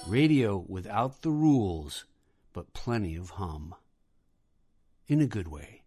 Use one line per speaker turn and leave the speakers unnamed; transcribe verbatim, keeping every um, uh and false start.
Radio without the rules, but plenty of hum. In a good way.